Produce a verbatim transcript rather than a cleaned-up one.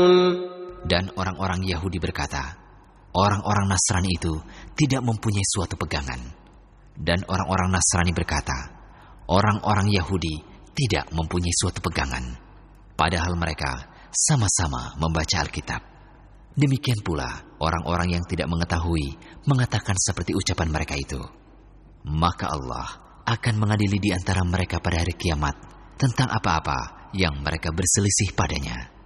Dan orang-orang Yahudi berkata, orang-orang Nasrani itu tidak mempunyai suatu pegangan. Dan orang-orang Nasrani berkata, orang-orang Yahudi tidak mempunyai suatu pegangan. Padahal mereka sama-sama membaca Alkitab. Demikian pula orang-orang yang tidak mengetahui mengatakan seperti ucapan mereka itu. Maka Allah akan mengadili di antara mereka pada hari kiamat tentang apa-apa yang mereka berselisih padanya.